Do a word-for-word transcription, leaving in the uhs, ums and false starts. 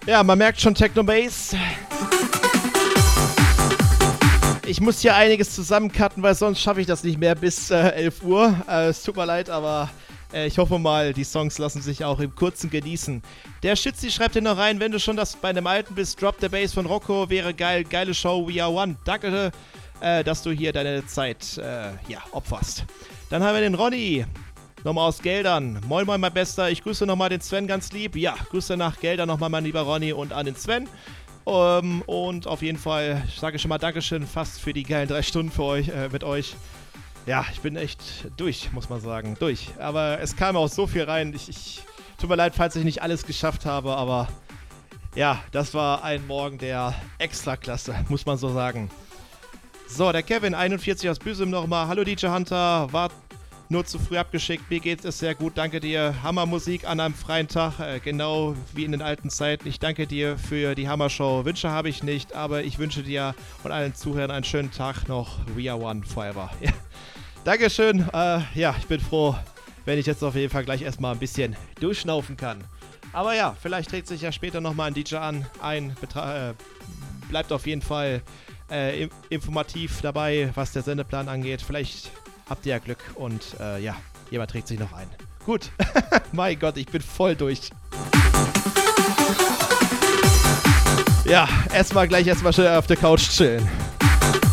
Ja, man merkt schon Techno Bass. Ich muss hier einiges zusammencutten, weil sonst schaffe ich das nicht mehr bis äh, elf Uhr. Äh, es tut mir leid, aber äh, ich hoffe mal, die Songs lassen sich auch im Kurzen genießen. Der Schitzi schreibt hier noch rein, wenn du schon das bei einem Alten bist, Drop the Bass von Rocco, wäre geil, geile Show, We Are One. Danke, äh, dass du hier deine Zeit äh, ja, opferst. Dann haben wir den Ronny. Nochmal aus Geldern. Moin moin, mein Bester. Ich grüße nochmal den Sven ganz lieb. Ja, Grüße nach Geldern nochmal, mein lieber Ronny, und an den Sven. Um, und auf jeden Fall sage ich schon mal Dankeschön fast für die geilen drei Stunden für euch, äh, mit euch. Ja, ich bin echt durch, muss man sagen. Durch. Aber es kam auch so viel rein. Ich, ich tut mir leid, falls ich nicht alles geschafft habe, aber ja, das war ein Morgen der Extraklasse, muss man so sagen. So, der Kevin, einundvierzig aus Büsum nochmal. Hallo D J Hunter, war nur zu früh abgeschickt. Mir geht es sehr gut. Danke dir. Hammermusik an einem freien Tag. Äh, genau wie in den alten Zeiten. Ich danke dir für die Hammershow. Wünsche habe ich nicht, aber ich wünsche dir und allen Zuhörern einen schönen Tag noch. We are one forever. Ja. Dankeschön. Äh, ja, ich bin froh, wenn ich jetzt auf jeden Fall gleich erstmal ein bisschen durchschnaufen kann. Aber ja, vielleicht trägt sich ja später nochmal ein D J an. Ein Betra- äh, bleibt auf jeden Fall äh, informativ dabei, was der Sendeplan angeht. Vielleicht habt ihr ja Glück und äh, ja, jemand trägt sich noch ein. Gut. Mein Gott, ich bin voll durch. Ja, erstmal gleich erstmal schön auf der Couch chillen.